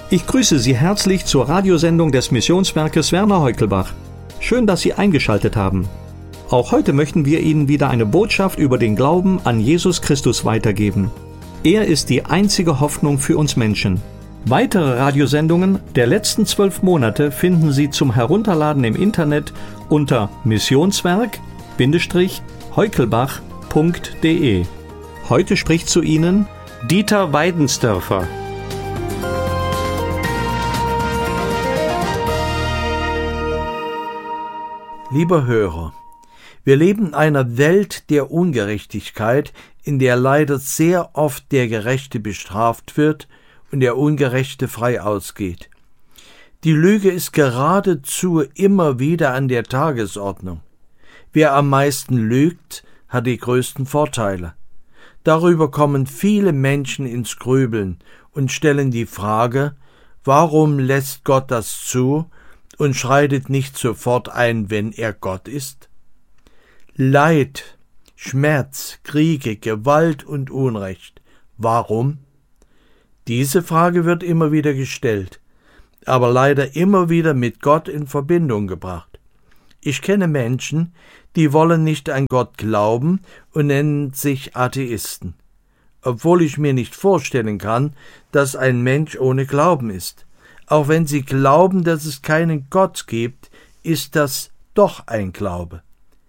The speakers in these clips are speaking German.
Ich grüße Sie herzlich zur Radiosendung des Missionswerkes Werner Heukelbach. Schön, dass Sie eingeschaltet haben. Auch heute möchten wir Ihnen wieder eine Botschaft über den Glauben an Jesus Christus weitergeben. Er ist die einzige Hoffnung für uns Menschen. Weitere Radiosendungen der letzten 12 Monate finden Sie zum Herunterladen im Internet unter missionswerk-heukelbach.de. Heute spricht zu Ihnen Dieter Weidensdörfer. Lieber Hörer, wir leben in einer Welt der Ungerechtigkeit, in der leider sehr oft der Gerechte bestraft wird und der Ungerechte frei ausgeht. Die Lüge ist geradezu immer wieder an der Tagesordnung. Wer am meisten lügt, hat die größten Vorteile. Darüber kommen viele Menschen ins Grübeln und stellen die Frage, warum lässt Gott das zu und schreitet nicht sofort ein, wenn er Gott ist? Leid, Schmerz, Kriege, Gewalt und Unrecht. Warum? Diese Frage wird immer wieder gestellt, aber leider immer wieder mit Gott in Verbindung gebracht. Ich kenne Menschen, die wollen nicht an Gott glauben und nennen sich Atheisten, obwohl ich mir nicht vorstellen kann, dass ein Mensch ohne Glauben ist. Auch wenn sie glauben, dass es keinen Gott gibt, ist das doch ein Glaube.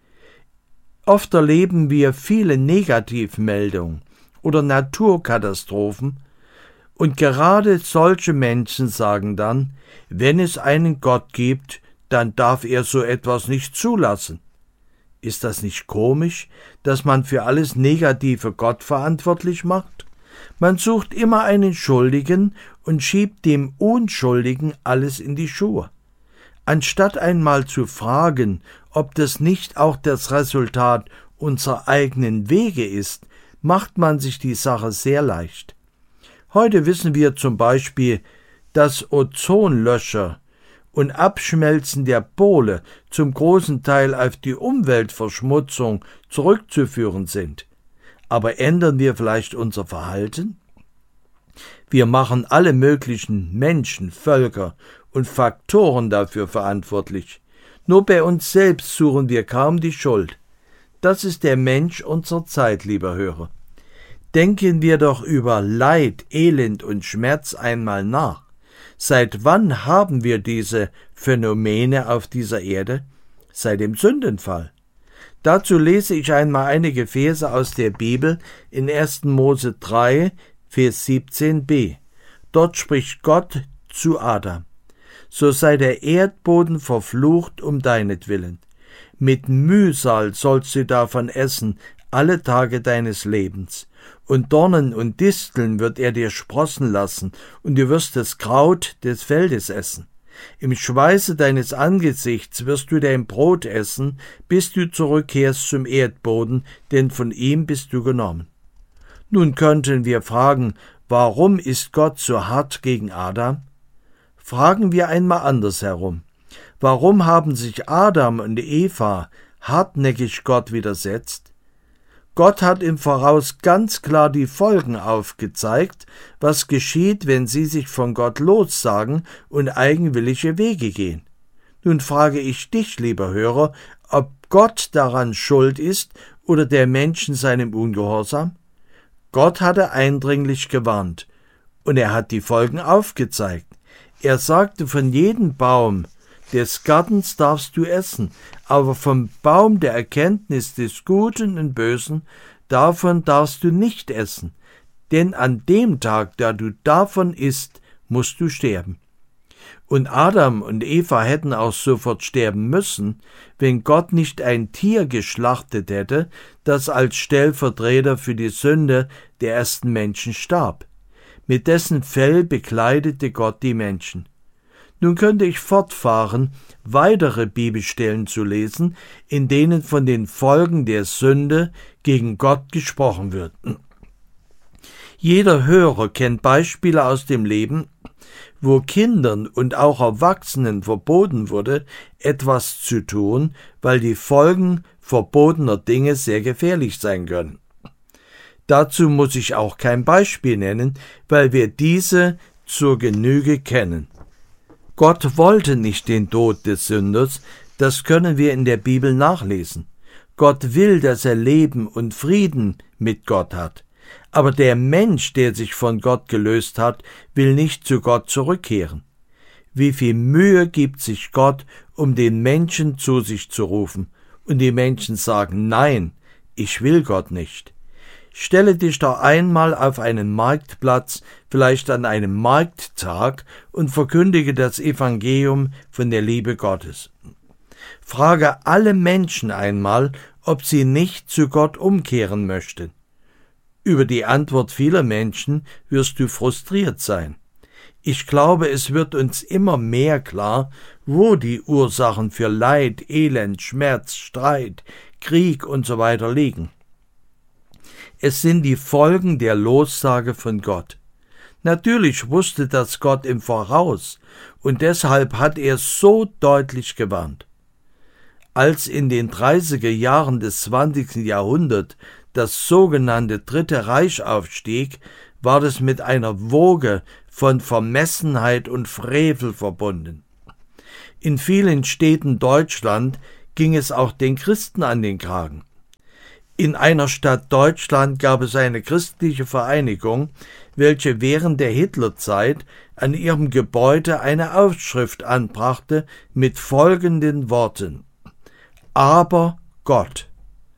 Oft erleben wir viele Negativmeldungen oder Naturkatastrophen, und gerade solche Menschen sagen dann, wenn es einen Gott gibt, dann darf er so etwas nicht zulassen. Ist das nicht komisch, dass man für alles Negative Gott verantwortlich macht? Man sucht immer einen Schuldigen und schiebt dem Unschuldigen alles in die Schuhe. Anstatt einmal zu fragen, ob das nicht auch das Resultat unserer eigenen Wege ist, macht man sich die Sache sehr leicht. Heute wissen wir zum Beispiel, dass Ozonlöcher und Abschmelzen der Pole zum großen Teil auf die Umweltverschmutzung zurückzuführen sind. Aber ändern wir vielleicht unser Verhalten? Wir machen alle möglichen Menschen, Völker und Faktoren dafür verantwortlich. Nur bei uns selbst suchen wir kaum die Schuld. Das ist der Mensch unserer Zeit, lieber Hörer. Denken wir doch über Leid, Elend und Schmerz einmal nach. Seit wann haben wir diese Phänomene auf dieser Erde? Seit dem Sündenfall. Dazu lese ich einmal einige Verse aus der Bibel in 1. Mose 3, Vers 17b. Dort spricht Gott zu Adam: So sei der Erdboden verflucht um deinetwillen. Mit Mühsal sollst du davon essen, alle Tage deines Lebens. Und Dornen und Disteln wird er dir sprossen lassen, und du wirst das Kraut des Feldes essen. Im Schweiße deines Angesichts wirst du dein Brot essen, bis du zurückkehrst zum Erdboden, denn von ihm bist du genommen. Nun könnten wir fragen, warum ist Gott so hart gegen Adam? Fragen wir einmal andersherum. Warum haben sich Adam und Eva hartnäckig Gott widersetzt? Gott hat im Voraus ganz klar die Folgen aufgezeigt, was geschieht, wenn sie sich von Gott lossagen und eigenwillige Wege gehen. Nun frage ich dich, lieber Hörer, ob Gott daran schuld ist oder der Mensch in seinem Ungehorsam? Gott hatte eindringlich gewarnt, und er hat die Folgen aufgezeigt. Er sagte, von jedem Baum des Gartens darfst du essen, aber vom Baum der Erkenntnis des Guten und Bösen, davon darfst du nicht essen, denn an dem Tag, da du davon isst, musst du sterben. Und Adam und Eva hätten auch sofort sterben müssen, wenn Gott nicht ein Tier geschlachtet hätte, das als Stellvertreter für die Sünde der ersten Menschen starb. Mit dessen Fell bekleidete Gott die Menschen. Nun könnte ich fortfahren, weitere Bibelstellen zu lesen, in denen von den Folgen der Sünde gegen Gott gesprochen wird. Jeder Hörer kennt Beispiele aus dem Leben, wo Kindern und auch Erwachsenen verboten wurde, etwas zu tun, weil die Folgen verbotener Dinge sehr gefährlich sein können. Dazu muss ich auch kein Beispiel nennen, weil wir diese zur Genüge kennen. Gott wollte nicht den Tod des Sünders, das können wir in der Bibel nachlesen. Gott will, dass er Leben und Frieden mit Gott hat. Aber der Mensch, der sich von Gott gelöst hat, will nicht zu Gott zurückkehren. Wie viel Mühe gibt sich Gott, um den Menschen zu sich zu rufen, und die Menschen sagen, nein, ich will Gott nicht. Stelle dich doch einmal auf einen Marktplatz, vielleicht an einem Markttag, und verkündige das Evangelium von der Liebe Gottes. Frage alle Menschen einmal, ob sie nicht zu Gott umkehren möchten. Über die Antwort vieler Menschen wirst du frustriert sein. Ich glaube, es wird uns immer mehr klar, wo die Ursachen für Leid, Elend, Schmerz, Streit, Krieg usw. liegen. Es sind die Folgen der Lossage von Gott. Natürlich wusste das Gott im Voraus, und deshalb hat er so deutlich gewarnt. Als in den 30er Jahren des 20. Jahrhunderts das sogenannte Dritte Reich aufstieg, war das mit einer Woge von Vermessenheit und Frevel verbunden. In vielen Städten Deutschland ging es auch den Christen an den Kragen. In einer Stadt Deutschland gab es eine christliche Vereinigung, welche während der Hitlerzeit an ihrem Gebäude eine Aufschrift anbrachte mit folgenden Worten: Aber Gott.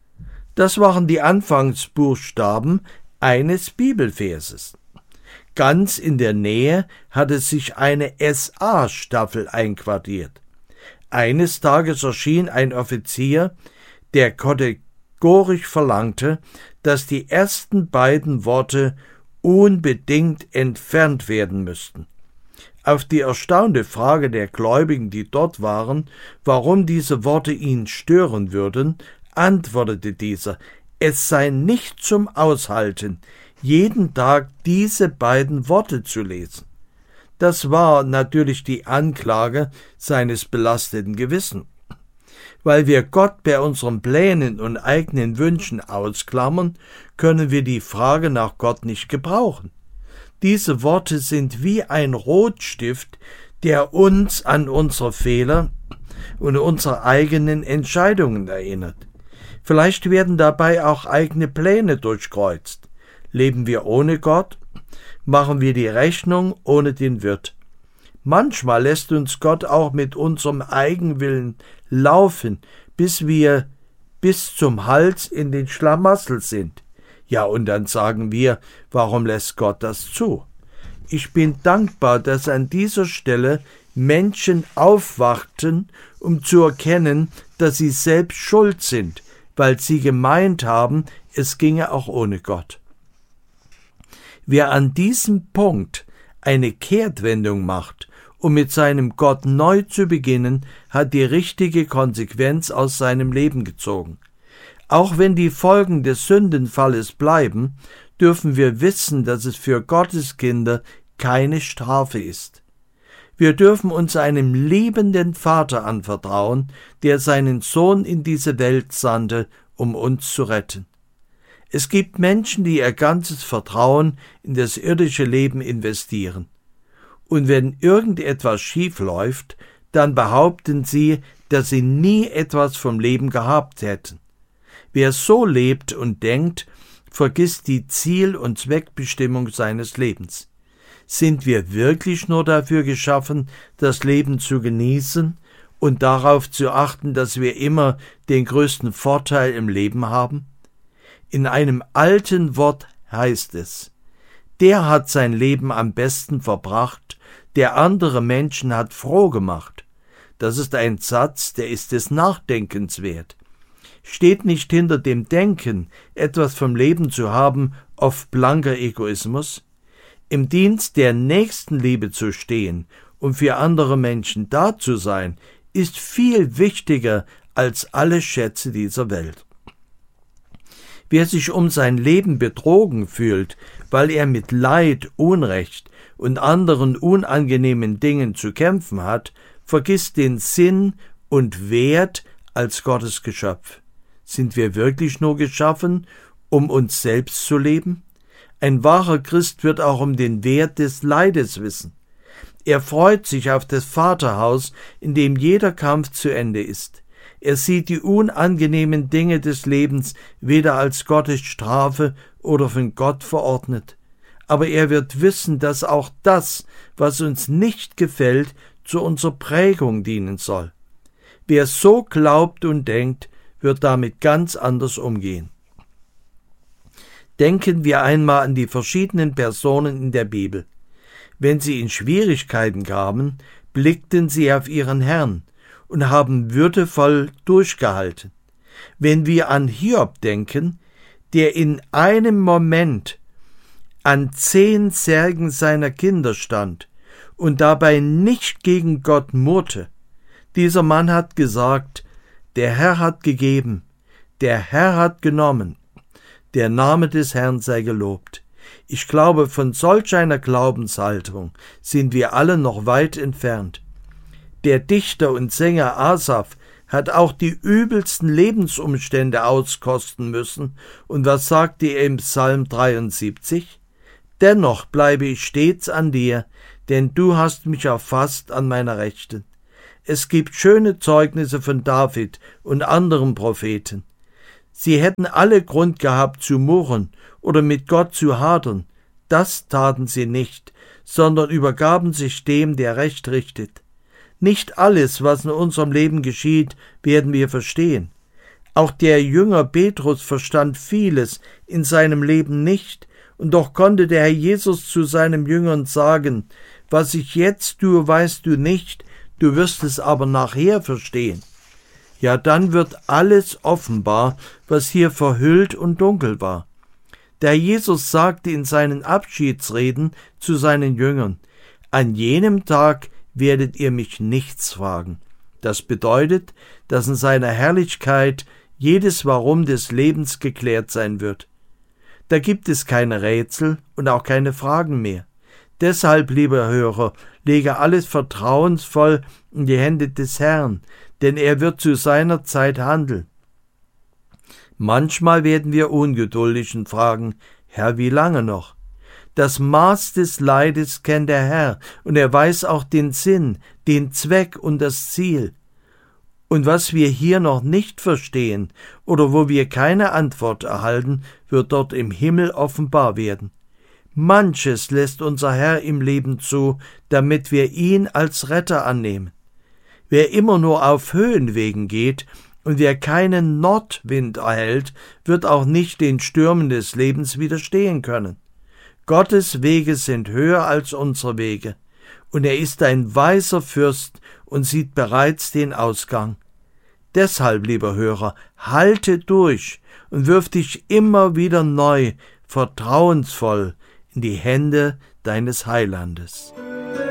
Das waren die Anfangsbuchstaben eines Bibelverses. Ganz in der Nähe hatte sich eine SA-Staffel einquartiert. Eines Tages erschien ein Offizier, der kategorisch verlangte, dass die ersten beiden Worte unbedingt entfernt werden müssten. Auf die erstaunte Frage der Gläubigen, die dort waren, warum diese Worte ihn stören würden, antwortete dieser: Es sei nicht zum Aushalten, jeden Tag diese beiden Worte zu lesen. Das war natürlich die Anklage seines belasteten Gewissens. Weil wir Gott bei unseren Plänen und eigenen Wünschen ausklammern, können wir die Frage nach Gott nicht gebrauchen. Diese Worte sind wie ein Rotstift, der uns an unsere Fehler und unsere eigenen Entscheidungen erinnert. Vielleicht werden dabei auch eigene Pläne durchkreuzt. Leben wir ohne Gott? Machen wir die Rechnung ohne den Wirt? Manchmal lässt uns Gott auch mit unserem Eigenwillen laufen, bis wir bis zum Hals in den Schlamassel sind. Ja, und dann sagen wir, warum lässt Gott das zu? Ich bin dankbar, dass an dieser Stelle Menschen aufwachten, um zu erkennen, dass sie selbst schuld sind, weil sie gemeint haben, es ginge auch ohne Gott. Wer an diesem Punkt eine Kehrtwendung macht, um mit seinem Gott neu zu beginnen, hat die richtige Konsequenz aus seinem Leben gezogen. Auch wenn die Folgen des Sündenfalles bleiben, dürfen wir wissen, dass es für Gottes Kinder keine Strafe ist. Wir dürfen uns einem liebenden Vater anvertrauen, der seinen Sohn in diese Welt sandte, um uns zu retten. Es gibt Menschen, die ihr ganzes Vertrauen in das irdische Leben investieren. Und wenn irgendetwas schief läuft, dann behaupten sie, dass sie nie etwas vom Leben gehabt hätten. Wer so lebt und denkt, vergisst die Ziel- und Zweckbestimmung seines Lebens. Sind wir wirklich nur dafür geschaffen, das Leben zu genießen und darauf zu achten, dass wir immer den größten Vorteil im Leben haben? In einem alten Wort heißt es: Der hat sein Leben am besten verbracht, der andere Menschen hat froh gemacht. Das ist ein Satz, der ist des Nachdenkens wert. Steht nicht hinter dem Denken, etwas vom Leben zu haben, oft blanker Egoismus? Im Dienst der Nächstenliebe zu stehen und für andere Menschen da zu sein, ist viel wichtiger als alle Schätze dieser Welt. Wer sich um sein Leben betrogen fühlt, weil er mit Leid, Unrecht und anderen unangenehmen Dingen zu kämpfen hat, vergisst den Sinn und Wert als Gottes Geschöpf. Sind wir wirklich nur geschaffen, um uns selbst zu leben? Ein wahrer Christ wird auch um den Wert des Leides wissen. Er freut sich auf das Vaterhaus, in dem jeder Kampf zu Ende ist. Er sieht die unangenehmen Dinge des Lebens weder als Gottes Strafe oder von Gott verordnet. Aber er wird wissen, dass auch das, was uns nicht gefällt, zu unserer Prägung dienen soll. Wer so glaubt und denkt, wird damit ganz anders umgehen. Denken wir einmal an die verschiedenen Personen in der Bibel. Wenn sie in Schwierigkeiten kamen, blickten sie auf ihren Herrn und haben würdevoll durchgehalten. Wenn wir an Hiob denken, der in einem Moment an 10 Särgen seiner Kinder stand und dabei nicht gegen Gott murrte. Dieser Mann hat gesagt, der Herr hat gegeben, der Herr hat genommen, der Name des Herrn sei gelobt. Ich glaube, von solch einer Glaubenshaltung sind wir alle noch weit entfernt. Der Dichter und Sänger Asaf hat auch die übelsten Lebensumstände auskosten müssen. Und was sagte er im Psalm 73? Dennoch bleibe ich stets an dir, denn du hast mich erfasst an meiner Rechten. Es gibt schöne Zeugnisse von David und anderen Propheten. Sie hätten alle Grund gehabt zu murren oder mit Gott zu hadern. Das taten sie nicht, sondern übergaben sich dem, der Recht richtet. Nicht alles, was in unserem Leben geschieht, werden wir verstehen. Auch der Jünger Petrus verstand vieles in seinem Leben nicht, und doch konnte der Herr Jesus zu seinen Jüngern sagen, was ich jetzt tue, weißt du nicht, du wirst es aber nachher verstehen. Ja, dann wird alles offenbar, was hier verhüllt und dunkel war. Der Jesus sagte in seinen Abschiedsreden zu seinen Jüngern, an jenem Tag werdet ihr mich nichts fragen. Das bedeutet, dass in seiner Herrlichkeit jedes Warum des Lebens geklärt sein wird. Da gibt es keine Rätsel und auch keine Fragen mehr. Deshalb, lieber Hörer, lege alles vertrauensvoll in die Hände des Herrn, denn er wird zu seiner Zeit handeln. Manchmal werden wir ungeduldig und fragen, Herr, wie lange noch? Das Maß des Leides kennt der Herr, und er weiß auch den Sinn, den Zweck und das Ziel. Und was wir hier noch nicht verstehen oder wo wir keine Antwort erhalten, wird dort im Himmel offenbar werden. Manches lässt unser Herr im Leben zu, damit wir ihn als Retter annehmen. Wer immer nur auf Höhenwegen geht und wer keinen Nordwind erhält, wird auch nicht den Stürmen des Lebens widerstehen können. Gottes Wege sind höher als unsere Wege, und er ist ein weiser Fürst und sieht bereits den Ausgang. Deshalb, lieber Hörer, halte durch und wirf dich immer wieder neu, vertrauensvoll in die Hände deines Heilandes.